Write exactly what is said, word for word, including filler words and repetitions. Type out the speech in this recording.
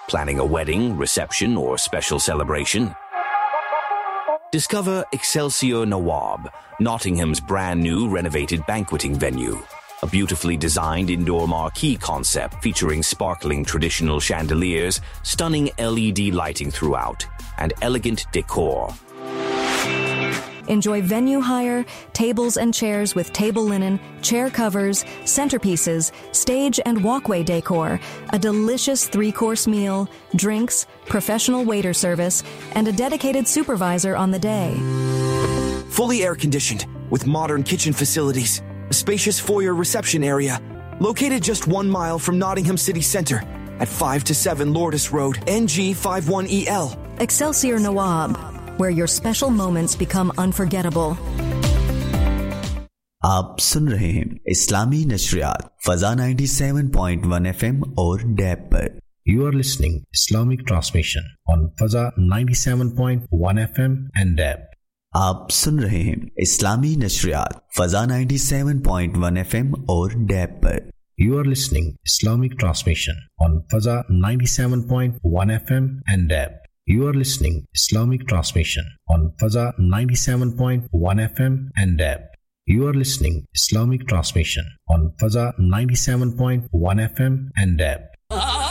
Planning a wedding, reception, or special celebration? Discover Excelsior Nawab, Nottingham's brand new renovated banqueting venue. A beautifully designed indoor marquee concept featuring sparkling traditional chandeliers, stunning L E D lighting throughout, and elegant decor. Enjoy venue hire, tables and chairs with table linen, chair covers, centerpieces, stage and walkway decor, a delicious three-course meal, drinks, professional waiter service, and a dedicated supervisor on the day. Fully air-conditioned, with modern kitchen facilities, a spacious foyer reception area, located just one mile from Nottingham City Centre at five to seven Lourdes Road, N G five one E L. Excelsior Nawab, where your special moments become unforgettable. आप सुन रहे हैं इस्लामी नशरियात फजा ninety-seven point one F M और dab पर. You are listening Islamic transmission on Faza ninety-seven point one F M and dab. आप सुन रहे हैं इस्लामी नशरियात फजा ninety-seven point one F M और dab पर. You are listening Islamic transmission on Faza ninety-seven point one F M and dab. You are listening Islamic transmission on Faza ninety-seven point one F M and dab. You are listening Islamic transmission on Faza ninety-seven point one F M and dab.